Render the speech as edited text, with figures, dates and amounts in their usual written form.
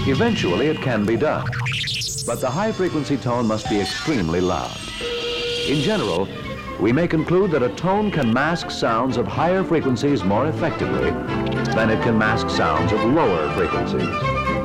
Eventually, it can be done, but the high-frequency tone must be extremely loud. In general, we may conclude that a tone can mask sounds of higher frequencies more effectively than it can mask sounds of lower frequencies.